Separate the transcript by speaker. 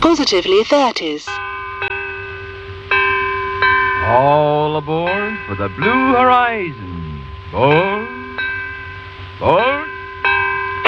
Speaker 1: Positively 30s.
Speaker 2: All aboard for the Blue Horizon. Board.